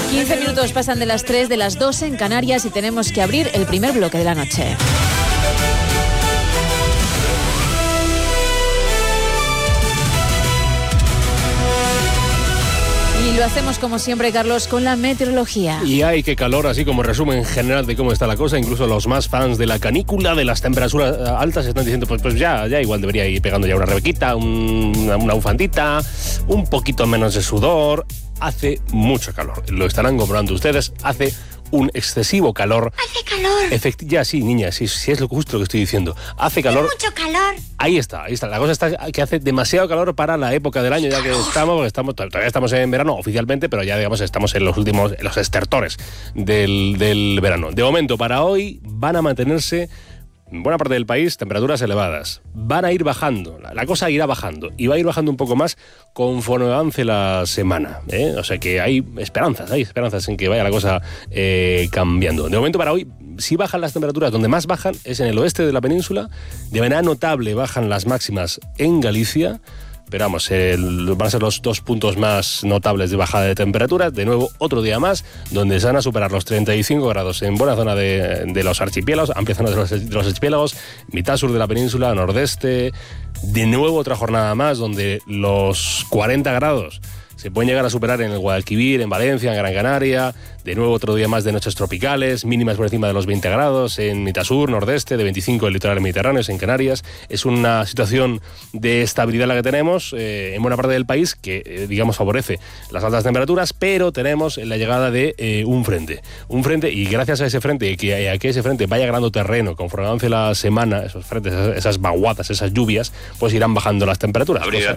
15 minutos pasan de las 3, de las 2 en Canarias, y tenemos que abrir el primer bloque de la noche. Y lo hacemos como siempre, Carlos, con la meteorología. Y hay que calor, así como resumen general de cómo está la cosa. Incluso los más fans de la canícula, de las temperaturas altas, están diciendo, pues ya igual debería ir pegando ya una rebequita, una bufandita, un poquito menos de sudor. Hace mucho calor, lo estarán comprobando ustedes, hace un excesivo calor. ¡Hace calor! Ya, sí, niña, sí es justo lo que estoy diciendo. Hace calor. ¡Hace mucho calor! Ahí está. La cosa está que hace demasiado calor para la época del año, ya que todavía estamos en verano oficialmente, pero ya, digamos, estamos en los estertores del verano. De momento, para hoy, van a mantenerse en buena parte del país temperaturas elevadas. Van a ir bajando, la cosa irá bajando, y va a ir bajando un poco más conforme avance la semana, ¿eh? O sea que hay esperanzas en que vaya la cosa cambiando. De momento, para hoy, si bajan las temperaturas, donde más bajan es en el oeste de la península. De manera notable bajan las máximas en Galicia. Pero vamos, van a ser los 2 puntos más notables de bajada de temperatura. De nuevo, otro día más, donde se van a superar los 35 grados en buena zona de los archipiélagos, amplia zona de los archipiélagos, mitad sur de la península, nordeste. De nuevo, otra jornada más, donde los 40 grados se pueden llegar a superar en el Guadalquivir, en Valencia, en Gran Canaria. De nuevo, otro día más de noches tropicales, mínimas por encima de los 20 grados en mitad sur, nordeste, de 25 en el litoral mediterráneo, en Canarias. Es una situación de estabilidad la que tenemos en buena parte del país, que, digamos, favorece las altas temperaturas, pero tenemos la llegada de un frente, y gracias a ese frente, a que ese frente vaya ganando terreno conforme avance la semana, esos frentes, esas vaguadas, esas lluvias, pues irán bajando las temperaturas.